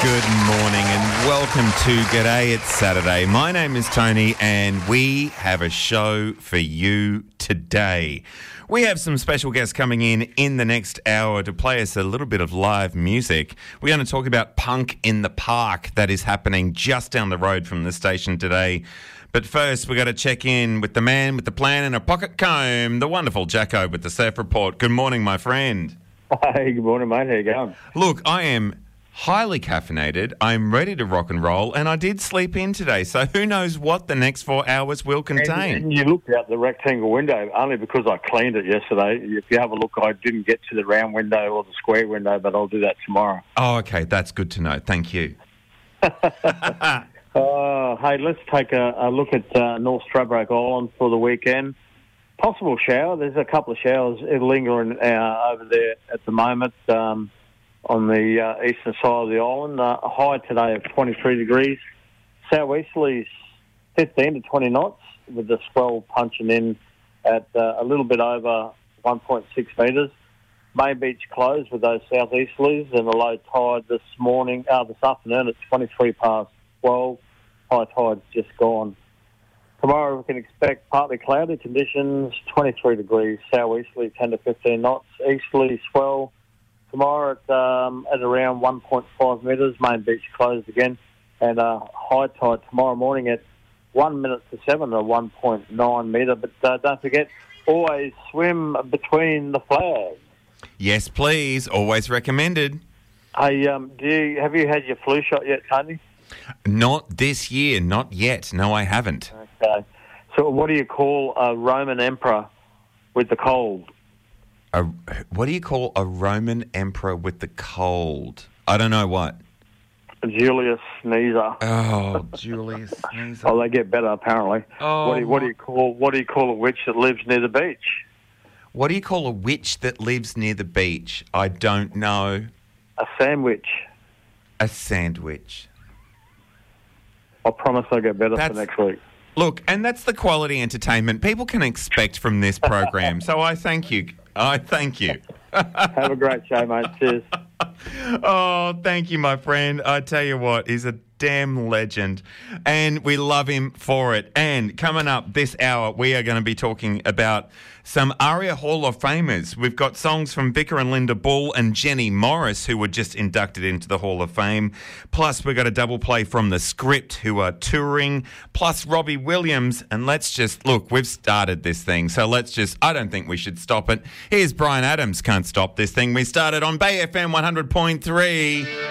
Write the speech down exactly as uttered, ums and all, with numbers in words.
Good morning and welcome to G'day, it's Saturday. My name is Tony and we have a show for you today. We have some special guests coming in in the next hour to play us a little bit of live music. We're going to talk about Punk in the Park that is happening just down the road from the station today. But first, we've got to check in with the man with the plan and a pocket comb, the wonderful Jacko with the Surf Report. Good morning, my friend. Hey, good morning, mate. How you going? Look, I am highly caffeinated. I'm ready to rock and roll, and I did sleep in today, so who knows what the next four hours will contain. And, and you looked out the rectangle window only because I cleaned it yesterday. If you have a look, I didn't get to the round window or the square window, but I'll do that tomorrow. Oh, okay. That's good to know. Thank you. uh, hey, let's take a, a look at uh, North Stradbroke Island for the weekend. Possible shower. There's a couple of showers lingering uh, over there at the moment. Um, on the uh, eastern side of the island. Uh, a high today of twenty-three degrees. Southeasterlies fifteen to twenty knots with the swell punching in at uh, a little bit over one point six metres. Main beach closed with those southeasterlies and the low tide this morning, uh, this afternoon at twenty-three past twelve. High tide's just gone. Tomorrow we can expect partly cloudy conditions, twenty-three degrees, southeasterly ten to fifteen knots, easterly swell. Tomorrow at, um, at around one point five metres, main beach closed again, and uh, high tide tomorrow morning at one minute to seven or one point nine metre. But uh, don't forget, always swim between the flags. Yes, please. Always recommended. Hey, um, do you, have you had your flu shot yet, Tony? Not this year, not yet. No, I haven't. Okay. So what do you call a Roman emperor with the cold? A, what do you call a Roman emperor with the cold? I don't know what. Julius Caesar. Oh, Julius Caesar. Oh, they get better apparently. Oh, what do you, what do you call what do you call a witch that lives near the beach? What do you call a witch that lives near the beach? I don't know. A sandwich. A sandwich. I promise I'll get better That's, for next week. Look, and that's the quality entertainment people can expect from this program. So I thank you. I thank you. Have a great show, mate. Cheers. Oh, thank you, my friend. I tell you what, he's a damn legend, and we love him for it. And coming up this hour, we are going to be talking about some ARIA Hall of Famers. We've got songs from Vicar and Linda Bull and Jenny Morris, who were just inducted into the Hall of Fame. Plus, we've got a double play from The Script, who are touring, plus Robbie Williams. And let's just, look, we've started this thing, so let's just, I don't think we should stop it. Here's Bryan Adams, Can't Stop This Thing. We started on Bay F M one hundred point three.